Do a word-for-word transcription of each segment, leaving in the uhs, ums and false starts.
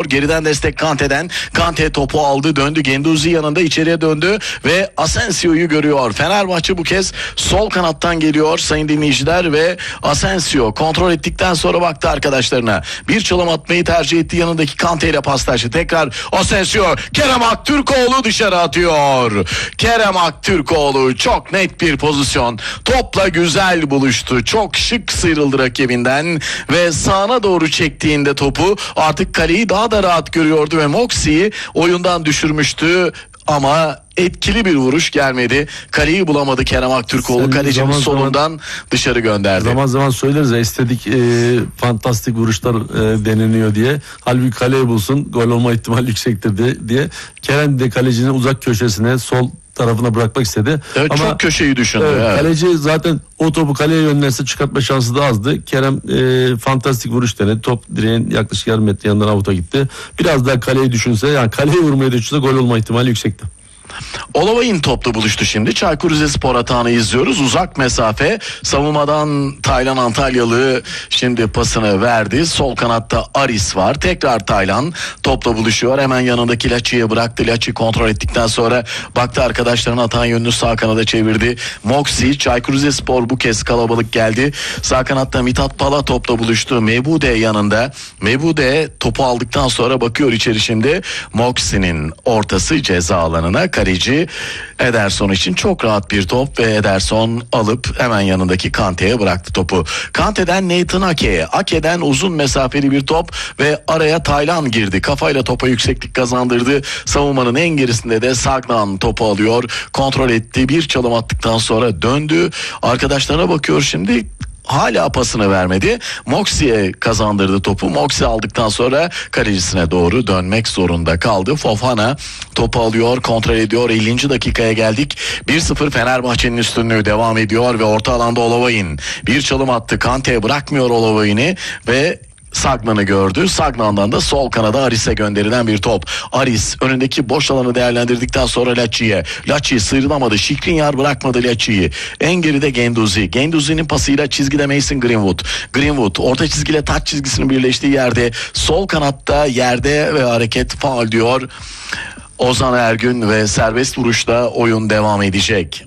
Geriden destek Kante'den. Kante topu aldı, döndü. Guendouzi yanında içeriye döndü ve Asensio'yu görüyor. Fenerbahçe bu kez sol kanattan geliyor sayın dinleyiciler ve Asensio kontrol ettikten sonra baktı arkadaşlarına. Bir çalım atmayı tercih etti, yanındaki Kante ile paslaştı. Tekrar Asensio, Kerem Aktürkoğlu dışarı atıyor. Kerem Aktürkoğlu çok net bir pozisyon. Topla güzel buluştu. Çok şık sıyrıldı rakibinden ve sağına doğru çektiğinde topu artık kaleyi daha da rahat görüyordu ve Moxi'yi oyundan düşürmüştü ama etkili bir vuruş gelmedi. Kaleyi bulamadı Kerem Aktürkoğlu. Sen Kalecinin zaman solundan zaman, dışarı gönderdi. Zaman zaman söyleriz ya, estetik e, fantastik vuruşlar e, deneniyor diye. Halbuki kaleyi bulsun, gol olma ihtimali yüksektir de, diye. Kerem de kalecinin uzak köşesine, sol tarafına bırakmak istedi. Evet, ama çok köşeyi düşündü. Evet, evet. Kaleci zaten o topu kaleye yönlense çıkartma şansı da azdı. Kerem e, fantastik vuruş denedi. Top direğin yaklaşık yarım metre yanından avuta gitti. Biraz daha kaleyi düşünse, yani kaleyi vurmayı düşünse gol olma ihtimali yüksekti. Olavay'ın topla buluştu şimdi. Çaykur Rizespor atağını izliyoruz. Uzak mesafe. Savunmadan Taylan Antalyalı şimdi pasını verdi. Sol kanatta Aris var. Tekrar Taylan topla buluşuyor. Hemen yanındaki Laçi'ye bıraktı. Laçi kontrol ettikten sonra baktı arkadaşlarına, atağın yönünü sağ kanada çevirdi. Moxie, Çaykur Rizespor bu kez kalabalık geldi. Sağ kanatta Mithat Pala topla buluştu. Mebude yanında. Mebude topu aldıktan sonra bakıyor içeri şimdi. Moxie'nin ortası ceza alanına. Kaleci Ederson için çok rahat bir top ve Ederson alıp hemen yanındaki Kante'ye bıraktı topu. Kante'den Nathan Ake'ye, Ake'den uzun mesafeli bir top ve araya Taylan girdi. Kafayla topa yükseklik kazandırdı. Savunmanın en gerisinde de Sagnan topu alıyor. Kontrol etti. Bir çalım attıktan sonra döndü. Arkadaşlarına bakıyor şimdi. Hala pasını vermedi. Moxie'ye kazandırdı topu. Moxie aldıktan sonra kalecisine doğru dönmek zorunda kaldı. Fofana topu alıyor, kontrol ediyor. ellinci dakikaya geldik. bir sıfır Fenerbahçe'nin üstünlüğü devam ediyor ve orta alanda Olavay'ın bir çalım attı. Kante bırakmıyor Olavay'ını ve Sagnan'ı gördü. Sagnan'dan da sol kanada Aris'e gönderilen bir top. Aris önündeki boş alanı değerlendirdikten sonra Laçi'ye. Laçi sıyrılamadı. Skriniar bırakmadı Laçi'yi. En geride Guendouzi. Guendouzi'nin pasıyla çizgide Mason Greenwood. Greenwood orta çizgiyle taç çizgisinin birleştiği yerde sol kanatta yerde ve hareket faul diyor Ozan Ergün ve serbest vuruşla oyun devam edecek.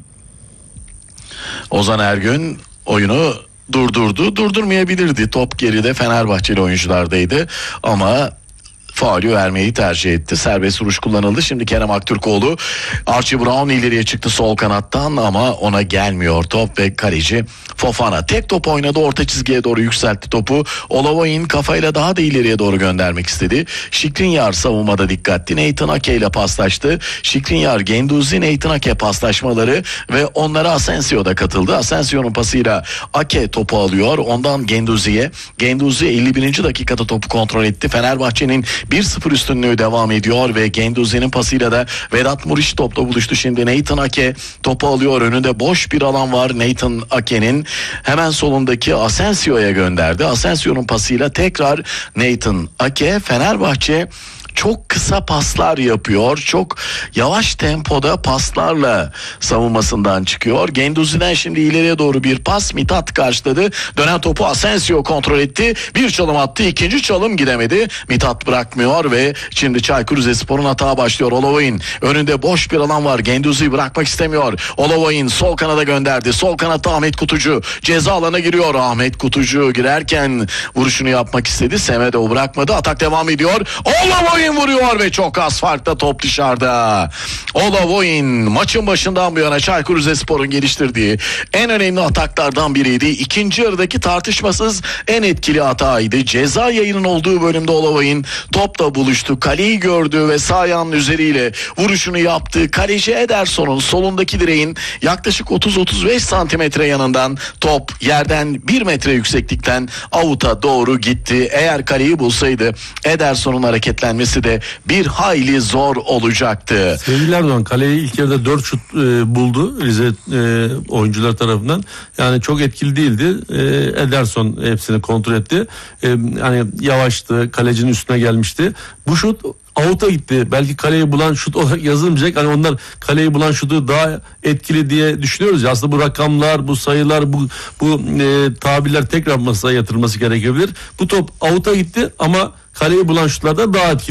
Ozan Ergün oyunu durdurdu. Durdurmayabilirdi. Top geride Fenerbahçeli oyunculardaydı ama faulü vermeyi tercih etti. Serbest vuruş kullanıldı. Şimdi Kerem Aktürkoğlu, Archie Brown ileriye çıktı sol kanattan ama ona gelmiyor top ve kaleci Fofana tek top oynadı, orta çizgiye doğru yükseltti topu. Olavay'ın kafayla daha da ileriye doğru göndermek istedi. Skriniar savunmada dikkatli. Nathan Ake ile paslaştı. Skriniar, Guendouzi, Nathan Ake paslaşmaları ve onlara Asensio da katıldı. Asensio'nun pasıyla Ake topu alıyor. Ondan Guendouzi'ye. Guendouzi elli birinci dakikada topu kontrol etti. Fenerbahçe'nin bir sıfır üstünlüğü devam ediyor ve Guendouzi'nin pasıyla da Vedat Muriç topla buluştu. Şimdi Nathan Ake topu alıyor. Önünde boş bir alan var Nathan Ake'nin. Hemen solundaki Asensio'ya gönderdi. Asensio'nun pasıyla tekrar Nathan Ake. Fenerbahçe çok kısa paslar yapıyor. Çok yavaş tempoda paslarla savunmasından çıkıyor. Guendouzi'den şimdi ileriye doğru bir pas. Mithat karşıladı. Dönen topu Asensio kontrol etti. Bir çalım attı. İkinci çalım gidemedi. Mithat bırakmıyor ve şimdi Çaykur Rizespor'un hata başlıyor. Olavay'ın önünde boş bir alan var. Guendouzi bırakmak istemiyor. Olavay'ın sol kanada gönderdi. Sol kanatta Ahmet Kutucu ceza alana giriyor. Ahmet Kutucu girerken vuruşunu yapmak istedi. Semedo bırakmadı. Atak devam ediyor. Olavay vuruyor ve çok az farkla top dışarıda. Olavoy'un maçın başından bu yana Çaykur Rizespor'un geliştirdiği en önemli ataklardan biriydi. İkinci yarıdaki tartışmasız en etkili hataydı. Ceza yayının olduğu bölümde Olavoy'un topla buluştu. Kaleyi gördü ve sağ ayağının üzeriyle vuruşunu yaptı. Kaleci Ederson'un solundaki direğin yaklaşık otuz otuz beş santimetre yanından top yerden bir metre yükseklikten avuta doğru gitti. Eğer kaleyi bulsaydı Ederson'un hareketlenmesi de bir hayli zor olacaktı. Sevgili Erdoğan, kaleyi ilk yarıda dört şut e, buldu Rize e, oyuncular tarafından. Yani çok etkili değildi. E, Ederson hepsini kontrol etti. E, hani yavaştı, kalecinin üstüne gelmişti. Bu şut avuta gitti. Belki kaleyi bulan şut olarak yazılmayacak. Hani onlar kaleyi bulan şutu daha etkili diye düşünüyoruz ya. Aslında bu rakamlar, bu sayılar, bu bu e, tabirler tekrar masaya yatırılması gerekebilir. Bu top avuta gitti ama kaleyi bulan şutlardan daha etkili.